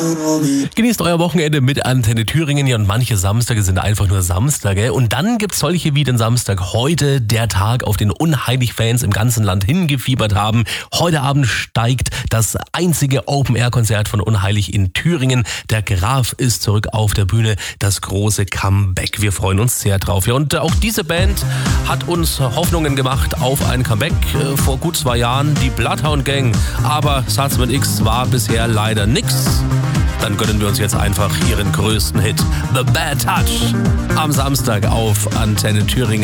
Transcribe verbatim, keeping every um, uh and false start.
Genießt euer Wochenende mit Antenne Thüringen. Ja, und manche Samstage sind einfach nur Samstage. Und dann gibt's solche wie den Samstag heute, der Tag, auf den Unheilig-Fans im ganzen Land hingefiebert haben. Heute Abend steigt das einzige Open-Air-Konzert von Unheilig in Thüringen. Der Graf ist zurück auf der Bühne, das große Comeback. Wir freuen uns sehr drauf. Ja, und auch diese Band hat uns Hoffnungen gemacht auf ein Comeback äh, vor gut zwei Jahren, die Bloodhound Gang. Aber Satz mit X war bisher leider nix. Dann gönnen wir uns jetzt einfach ihren größten Hit, The Bad Touch, am Samstag auf Antenne Thüringen.